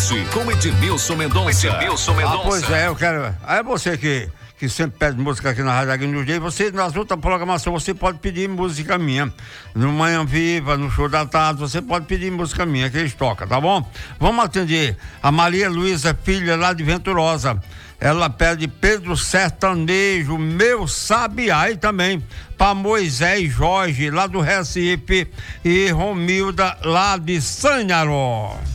Oeste, com Edmilson Mendonça. Pois é, eu quero. Aí você que sempre pede música aqui na Rádio Agni Dia, você, nas outras programações, você pode pedir música minha. No Manhã Viva, no Show da Tarde, você pode pedir música minha, que eles tocam, tá bom? Vamos atender a Maria Luísa, filha lá de Venturosa. Ela pede Pedro Sertanejo, Meu Sabiá, e também para Moisés Jorge, lá do Recife, e Romilda, lá de Sanharó.